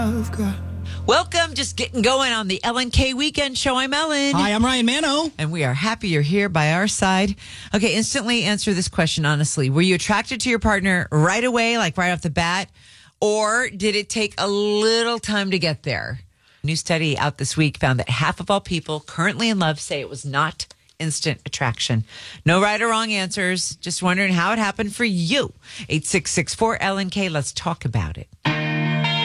Welcome, just getting going on the LNK Weekend Show. I'm Ellen. Hi, I'm Ryan Mano. And we are happy you're here by our side. Okay, instantly answer this question honestly. Were you attracted to your partner right away, like right off the bat? Or did it take a little time to get there? A new study out this week found that half of all people currently in love say it was not instant attraction. No right or wrong answers. Just wondering how it happened for you. 866-4LNK. Let's talk about it.